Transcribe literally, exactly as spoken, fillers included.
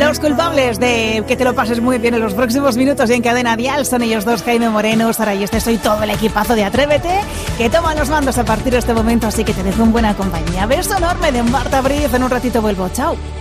Los culpables de que te lo pases muy bien en los próximos minutos y en Cadena Dial son ellos dos, Jaime Moreno, Sara y este soy todo el equipazo de Atrévete, que toman los mandos a partir de este momento, así que te dejo en buena compañía. Beso enorme de Marta Briz, en un ratito vuelvo, chao.